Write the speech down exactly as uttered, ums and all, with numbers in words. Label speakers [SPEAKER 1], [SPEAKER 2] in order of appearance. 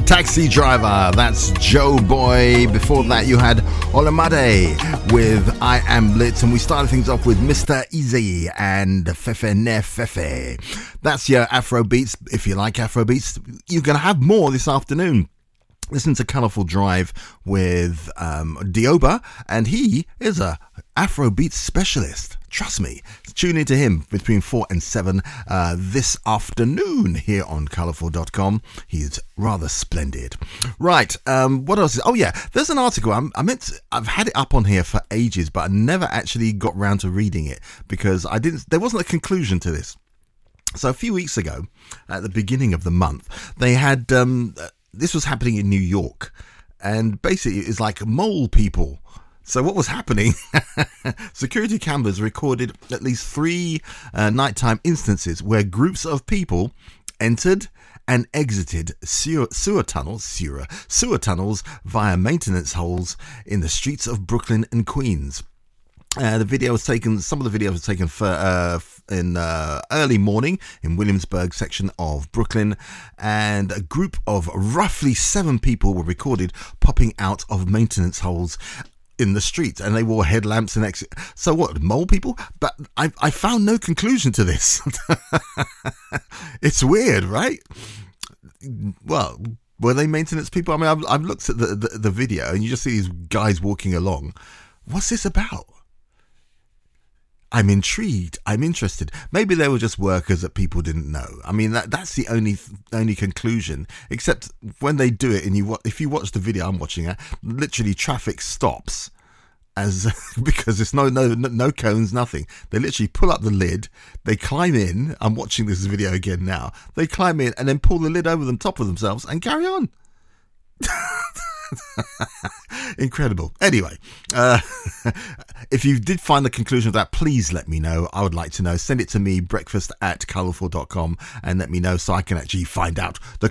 [SPEAKER 1] Taxi Driver, that's Joe Boy. Before that you had Olamide with I Am Blitz, and we started things off with Mister Easy and Fefe Ne Fefe. That's your Afro beats. If you like Afro beats, you're going to have more this afternoon. Listen to Colourful Drive with um, Dioba, and he is a Afrobeat specialist. Trust me. Tune into him between four and seven uh, this afternoon here on colourful dot com. He's rather splendid. Right, um, what else? Is, oh yeah, there's an article. I'm, I meant to, I've had it up on here for ages, but I never actually got round to reading it because I didn't. There wasn't a conclusion to this. So a few weeks ago, at the beginning of the month, they had. Um, This was happening in New York, and basically it's like mole people. So what was happening? Security cameras recorded at least three uh, nighttime instances where groups of people entered and exited sewer, sewer tunnels, sewer, sewer tunnels via maintenance holes in the streets of Brooklyn and Queens. Uh, the video was taken. Some of the video was taken for, uh, in uh, early morning in Williamsburg section of Brooklyn, and a group of roughly seven people were recorded popping out of maintenance holes in the street, and they wore headlamps and exit. So what, mole people? But I, I found no conclusion to this. It's weird, right? Well, were they maintenance people? I mean, I've, I've looked at the, the the video, and you just see these guys walking along. What's this about? I'm intrigued. I'm interested. Maybe they were just workers that people didn't know. I mean, that that's the only only conclusion. Except when they do it, and you if you watch the video I'm watching, it literally traffic stops as because there's no no no cones, nothing. They literally pull up the lid. They climb in. I'm watching this video again now. They climb in and then pull the lid over the top of themselves and carry on. Incredible. Anyway, uh, if you did find the conclusion of that, please let me know. I would like to know. Send it to me, breakfast at colourful dot com, and let me know so I can actually find out the